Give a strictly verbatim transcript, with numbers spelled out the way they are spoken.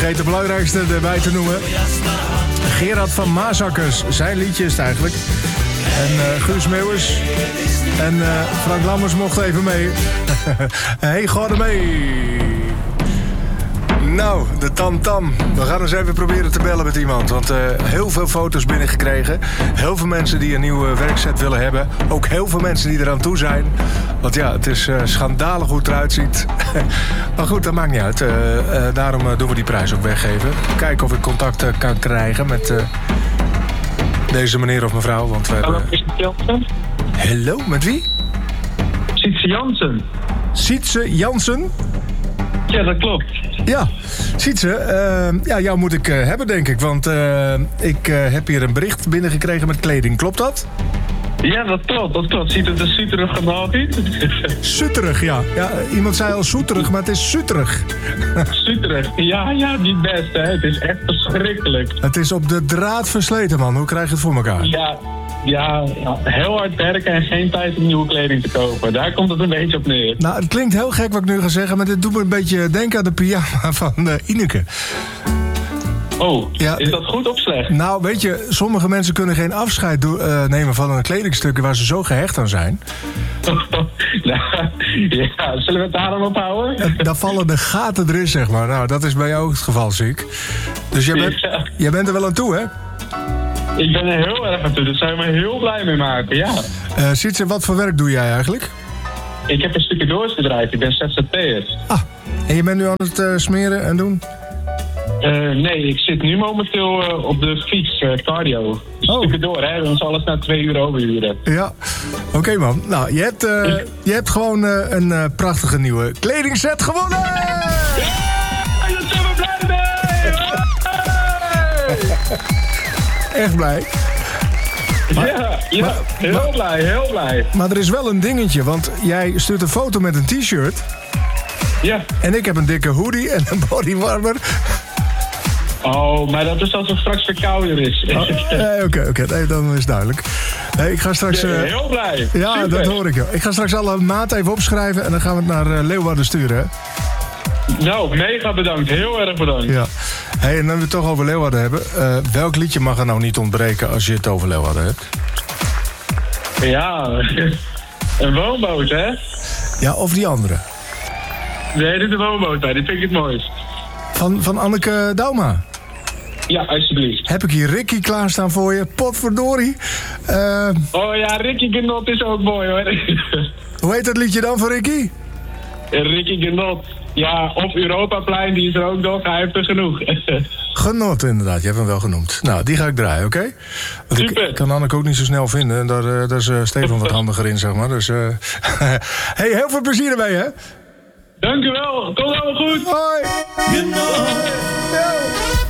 vergeten het belangrijkste erbij te noemen. Gerard van Maasakkers, zijn liedje is het eigenlijk. En uh, Guus Meeuwers en uh, Frank Lammers mochten even mee. Hey, ga er mee. Nou, de tam-tam. We gaan eens even proberen te bellen met iemand. Want uh, heel veel foto's binnengekregen. Heel veel mensen die een nieuwe werkset willen hebben. Ook heel veel mensen die eraan toe zijn. Want ja, het is uh, schandalig hoe het eruit ziet. Maar goed, dat maakt niet uit. Uh, uh, daarom uh, doen we die prijs ook weggeven. Kijken of ik contact uh, kan krijgen met uh, deze meneer of mevrouw. Want we hebben... Jansen? Hallo, met wie? Sietse Jansen. Sietse Jansen? Ja, dat klopt. Ja, Sietse, uh, ja, jou moet ik uh, hebben, denk ik. Want uh, ik uh, heb hier een bericht binnengekregen met kleding. Klopt dat? Ja, dat klopt, dat klopt. Ziet het er suterig gedaan uit? Suterig, ja. ja. Iemand zei al soeterig, maar het is suterig. Suterig, ja, ja, niet best, hè. Het is echt verschrikkelijk. Het is op de draad versleten, man. Hoe krijg je het voor elkaar? Ja, ja, ja, heel hard werken en geen tijd om nieuwe kleding te kopen. Daar komt het een beetje op neer. Nou, het klinkt heel gek wat ik nu ga zeggen, maar dit doet me een beetje denken aan de pyjama van uh, Ineke. Oh, ja, is dat goed of slecht? Nou, weet je, sommige mensen kunnen geen afscheid do- uh, nemen van een kledingstuk waar ze zo gehecht aan zijn. nou, ja, zullen we het daarom ophouden? Dan vallen de gaten erin, zeg maar. Nou, dat is bij jou ook het geval, zie ik. Dus jij bent, ja. jij bent er wel aan toe, hè? Ik ben er heel erg aan toe, daar zou je me heel blij mee maken, ja. Uh, Sietse, wat voor werk doe jij eigenlijk? Ik heb een stukje doorsbedrijf, ik ben Z Z P'er. Ah, en je bent nu aan het uh, smeren en doen? Uh, nee, ik zit nu momenteel uh, op de fiets, uh, cardio. Een oh. stukje door, hè. Dan zal alles na twee uur overuren. Ja, oké okay, man. Nou, je hebt, uh, je hebt gewoon uh, een uh, prachtige nieuwe kledingset gewonnen! Ja, daar zijn we blij mee! Echt blij? Maar, ja, ja maar, heel maar, blij, heel blij. Maar er is wel een dingetje, want jij stuurt een foto met een t-shirt. Ja. En ik heb een dikke hoodie en een bodywarmer. Oh, maar dat is als het straks verkouder is. Oké, oh, oké, okay, okay. Dan is het duidelijk. Hey, ik ga straks... Uh, heel blij. Ja, super. Dat hoor ik. Joh. Ik ga straks alle maat even opschrijven en dan gaan we het naar uh, Leeuwarden sturen. Hè? Nou, mega bedankt. Heel erg bedankt. Ja. Hey, en dan we het toch over Leeuwarden hebben. Uh, welk liedje mag er nou niet ontbreken als je het over Leeuwarden hebt? Ja, een woonboot, hè? Ja, of die andere? Nee, dit is een woonboot, hè. Die vind ik het mooist. Van, van Anneke Dauma? Ja, alsjeblieft. Heb ik hier Ricky klaarstaan voor je? Potverdorie. Uh, oh ja, Ricky Genot is ook mooi, hoor. Hoe heet dat liedje dan voor Ricky? Ricky Genot. Ja, of Europaplein, die is er ook nog. Hij heeft er genoeg. Genot, inderdaad. Je hebt hem wel genoemd. Nou, die ga ik draaien, oké? Okay? Super. Ik kan Anneke ook niet zo snel vinden. En daar, uh, daar is uh, Stefan wat handiger in, zeg maar. Dus, uh... hey, heel veel plezier erbij, hè? Dank u wel. Komt allemaal goed. Hoi. Hoi.